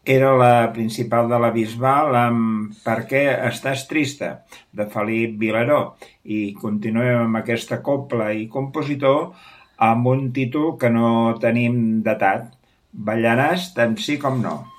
Era la principal de la Bisbal amb Per què estàs trista, de Felip Vilaró, i continuem amb aquesta cobla i compositor amb un títol que no tenim datat. Ballaràs tant sí com no.